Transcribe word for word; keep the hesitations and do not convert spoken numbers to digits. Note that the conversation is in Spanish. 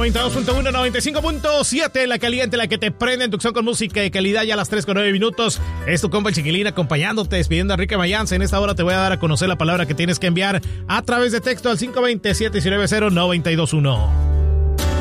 noventa y dos punto uno, noventa y cinco punto siete, la caliente, la que te prende en tu acción con música de calidad, ya a las tres con nueve minutos. Es tu compa el Chiquilín acompañándote, despidiendo a Enrique Mayans. En esta hora te voy a dar a conocer la palabra que tienes que enviar a través de texto al cinco dos cero, siete nueve cero, nueve dos uno.